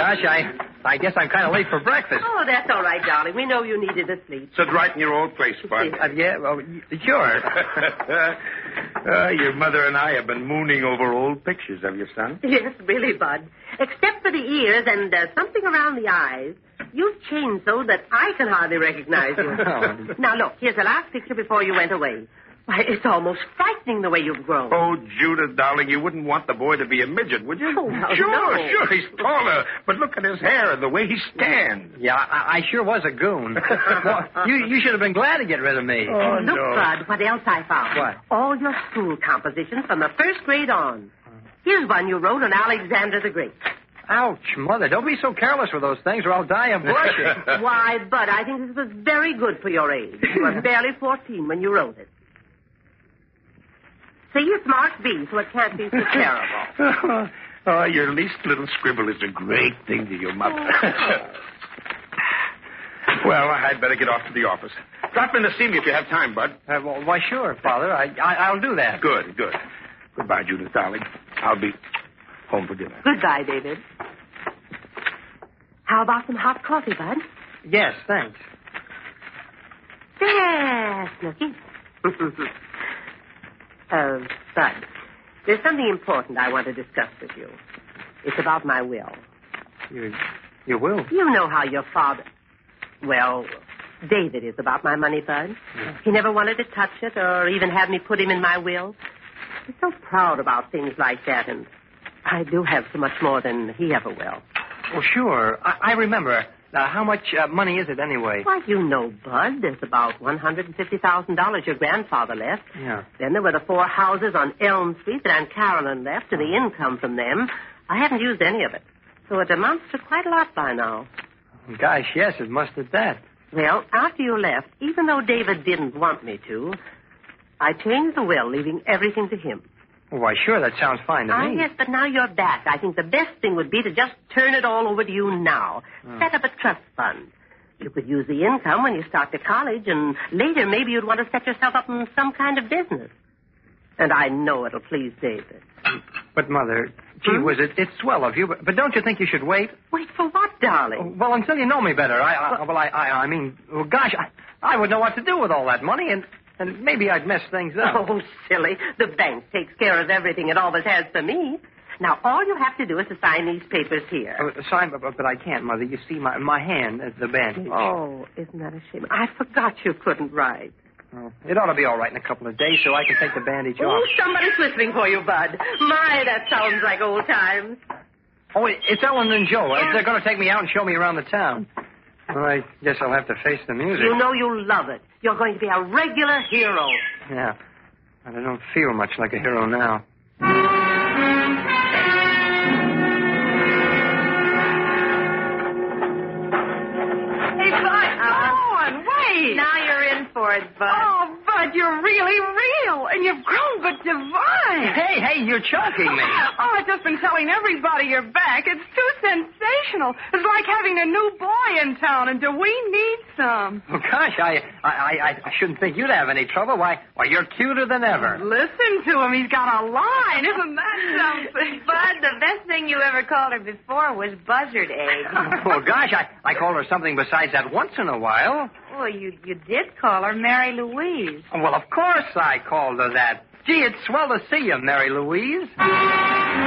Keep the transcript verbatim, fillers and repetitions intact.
gosh, I I guess I'm kind of late for breakfast. Oh, that's all right, darling. We know you needed to sleep. Sit right in your old place, Bud. Uh, yeah, well, y- sure. uh, your mother and I have been mooning over old pictures of you, son. Yes, really, Bud. Except for the ears and uh, something around the eyes, you've changed so that I can hardly recognize you. Oh. Now, look, here's the last picture before you went away. Why, it's almost frightening the way you've grown. Oh, Judith, darling, you wouldn't want the boy to be a midget, would you? Oh, well, sure, no. sure, he's taller. But look at his hair and the way he stands. Yeah, I, I sure was a goon. Well, you you should have been glad to get rid of me. Oh, Look, no. Bud, what else I found. What? All your school compositions from the first grade on. Here's one you wrote on Alexander the Great. Ouch, Mother, don't be so careless with those things or I'll die of blushing. Why, Bud, I think this was very good for your age. You were barely fourteen when you wrote it. See, it's marked B, so it can't be so terrible. Oh, your least little scribble is a great thing to your mother. Well, I'd better get off to the office. Drop in to see me if you have time, Bud. Uh, well, why, sure, Father. I, I, I'll do that. Good, good. Goodbye, Judith, darling. I'll be home for dinner. Goodbye, David. How about some hot coffee, Bud? Yes, thanks. There, Snooky. Uh, Bud, there's something important I want to discuss with you. It's about my will. You, you will? You know how your father... Well, David is about my money, Bud. Yeah. He never wanted to touch it or even have me put him in my will. He's so proud about things like that, and I do have so much more than he ever will. Oh, sure. I, I remember. Now, how much uh, money is it anyway? Why, you know, Bud, there's about one hundred fifty thousand dollars your grandfather left. Yeah. Then there were the four houses on Elm Street that Aunt Carolyn left and the income from them. I haven't used any of it. So it amounts to quite a lot by now. Gosh, yes, it must at that. Well, after you left, even though David didn't want me to, I changed the will, leaving everything to him. Oh, why, sure, that sounds fine to Ah, me. yes, but now you're back. I think the best thing would be to just turn it all over to you now. Hmm. Set up a trust fund. You could use the income when you start to college, and later maybe you'd want to set yourself up in some kind of business. And I know it'll please David. But, Mother, gee Hmm? whiz, it, it's swell of you, but, but don't you think you should wait? Wait for what, darling? Oh, well, until you know me better. I, I well, I, I, I mean, well, gosh, I, I would know what to do with all that money, and, and maybe I'd mess things up. Oh, silly. The bank takes care of everything it always has for me. Now, all you have to do is to sign these papers here. Uh, sign, but, but I can't, Mother. You see, my my hand is the bandage. Oh, isn't that a shame? I forgot you couldn't write. Oh, it ought to be all right in a couple of days, so I can take the bandage Oh, off. somebody's whistling for you, Bud. My, that sounds like old times. Oh, it, it's Ellen and Joe. Uh, They're going to take me out and show me around the town. Well, I guess I'll have to face the music. You know you love it. You're going to be a regular hero. Yeah. But I don't feel much like a hero now. Hey, Bud, come on, wait. Now you're in for it, Bud. Oh, Bud, you're really real, and you've grown but divine. Hey, hey, you're choking me. Oh, I've just been telling everybody you're back. It's too sensational. It's like having a new boy in town, and do we need some? Oh, gosh, I, I, I, I shouldn't think you'd have any trouble. Why, why, you're cuter than ever. Listen to him. He's got a line. Isn't that something? Bud, the best thing you ever called her before was buzzard egg. Well, gosh, I, I call her something besides that once in a while. Well, you you did call her Mary Louise. Well, of course I called her that. Gee, it's swell to see you, Mary Louise.